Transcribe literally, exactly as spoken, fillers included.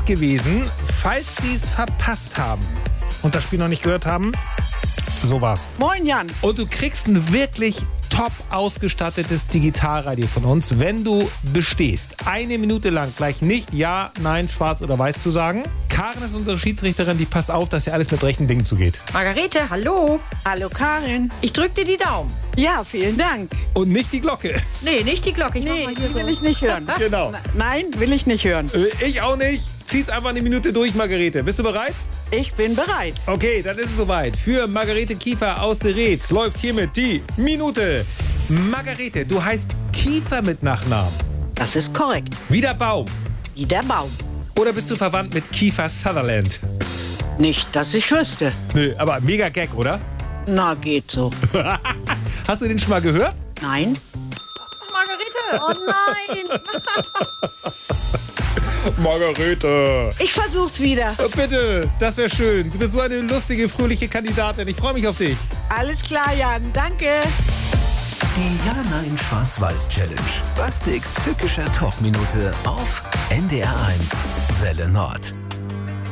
gewesen, falls Sie es verpasst haben und das Spiel noch nicht gehört haben. So war's. Moin, Jan. Und du kriegst ein wirklich top ausgestattetes Digitalradio von uns, wenn du bestehst. Eine Minute lang gleich nicht Ja, Nein, Schwarz oder Weiß zu sagen. Karin ist unsere Schiedsrichterin, die passt auf, dass hier alles mit rechten Dingen zugeht. Margarete, hallo. Hallo, Karin. Ich drück dir die Daumen. Ja, vielen Dank. Und nicht die Glocke. Nee, nicht die Glocke. Ich Nee, mach mal hier die so. will ich nicht hören. Genau. Na- Nein, will ich nicht hören. Äh, Ich auch nicht. Zieh's einfach eine Minute durch, Margarete. Bist du bereit? Ich bin bereit. Okay, dann ist es soweit. Für Margarete Kiefer aus der Reetz läuft hiermit die Minute. Margarete, du heißt Kiefer mit Nachnamen. Das ist korrekt. Wie der Baum. Wie der Baum. Oder bist du verwandt mit Kiefer Sutherland? Nicht, dass ich wüsste. Nö, aber mega Gag, oder? Na, geht so. Hast du den schon mal gehört? Nein. Margarete. Oh nein. Margarete. Ich versuch's wieder. Bitte, das wäre schön. Du bist so eine lustige, fröhliche Kandidatin. Ich freue mich auf dich. Alles klar, Jan. Danke. Die Ja-Nein-Schwarz-Weiß-Challenge. Bastiks tückischer Talkminute auf N D R eins Welle Nord.